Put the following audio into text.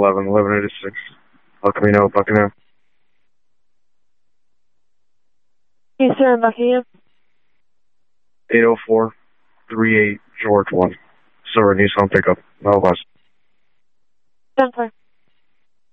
1186. El Camino, Buckingham. Yes, sir, Buckingham. 80438 George 1. Silver Nissan pickup. No bus. 10-4.